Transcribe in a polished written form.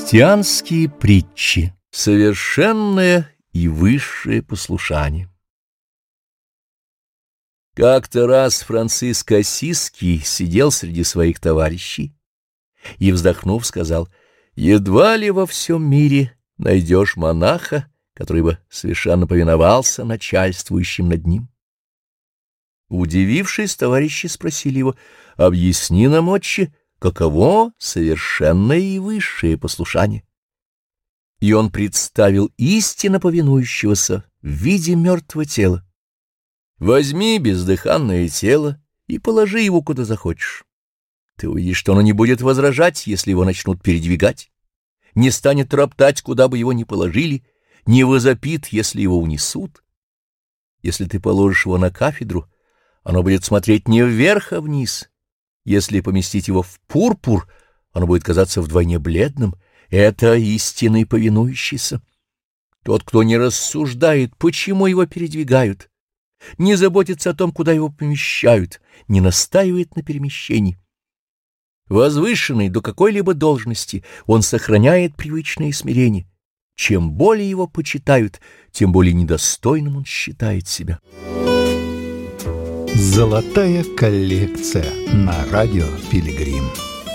Христианские притчи. Совершенное и высшее послушание. Как-то раз Франциск Ассизский сидел среди своих товарищей и, вздохнув, сказал: «Едва ли во всем мире найдешь монаха, который бы совершенно повиновался начальствующим над ним». Удивившись, товарищи спросили его: «Объясни нам, отче, каково совершенное и высшее послушание?» И он представил истинно повинующегося в виде мертвого тела. «Возьми бездыханное тело и положи его куда захочешь. Ты увидишь, что оно не будет возражать, если его начнут передвигать, не станет роптать, куда бы его ни положили, не возопит, если его унесут. Если ты положишь его на кафедру, оно будет смотреть не вверх, а вниз. Если поместить его в пурпур, оно будет казаться вдвойне бледным. Это истинный повинующийся. Тот, кто не рассуждает, почему его передвигают, не заботится о том, куда его помещают, не настаивает на перемещении. Возвышенный до какой-либо должности, он сохраняет привычное смирение. Чем более его почитают, тем более недостойным он считает себя. Золотая коллекция на радио Пилигрим.